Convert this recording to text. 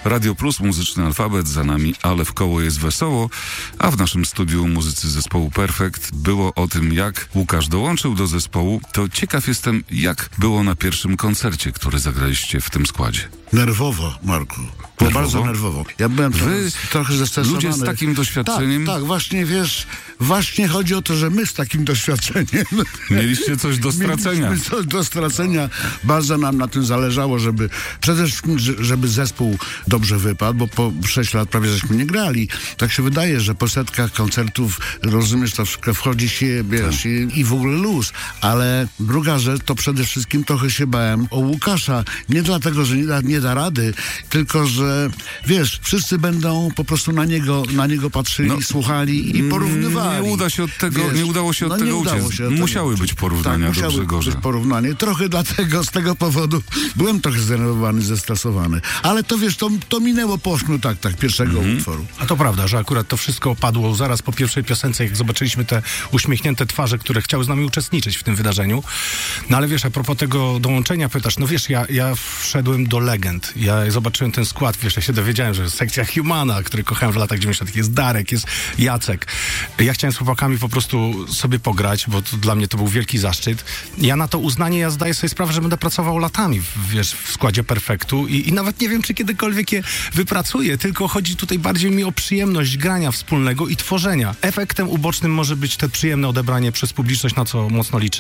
Radio Plus, Muzyczny Alfabet, za nami Ale w koło jest wesoło, a w naszym studiu muzycy zespołu Perfekt. Było o tym, jak Łukasz dołączył do zespołu. To ciekaw jestem, jak było na pierwszym koncercie, który zagraliście w tym składzie. Nerwowo, Marku. Było bardzo nerwowo. Ja byłem trochę zestresowany. Ludzie z takim doświadczeniem... Tak, właśnie, wiesz, właśnie chodzi o to, że my z takim doświadczeniem... Mieliście coś do stracenia. Mieliśmy coś do stracenia. Bardzo nam na tym zależało, żeby przede wszystkim, żeby zespół dobrze wypadł, bo po 6 lat prawie żeśmy nie grali. Tak się wydaje, że po setkach koncertów, rozumiesz, to wszystko wchodzi się, wiesz, i w ogóle luz. Ale druga rzecz, to przede wszystkim trochę się bałem o Łukasza. Nie dlatego, że nie da rady, tylko, że wiesz, wszyscy będą po prostu na niego patrzyli, słuchali i porównywali. Nie udało się od tego uciec. Musiały być porównania do Grzegorza. Być porównanie. Trochę dlatego, z tego powodu byłem trochę zdenerwowany, zestresowany. Ale to wiesz, to minęło po 8 taktach pierwszego utworu. A to prawda, że akurat to wszystko opadło zaraz po pierwszej piosence, jak zobaczyliśmy te uśmiechnięte twarze, które chciały z nami uczestniczyć w tym wydarzeniu. No ale wiesz, a propos tego dołączenia pytasz, no wiesz, ja wszedłem do legend. Ja zobaczyłem ten skład, wiesz, ja się dowiedziałem, że jest sekcja Humana, który kochałem w latach 90. Jest Darek, jest Jacek. Ja chciałem z chłopakami po prostu sobie pograć, bo dla mnie to był wielki zaszczyt. Ja na to uznanie, ja zdaję sobie sprawę, że będę pracował latami, wiesz, w składzie Perfektu i nawet nie wiem, czy kiedykolwiek je wypracuję, tylko chodzi tutaj bardziej mi o przyjemność grania wspólnego i tworzenia. Efektem ubocznym może być te przyjemne odebranie przez publiczność, na co mocno liczę.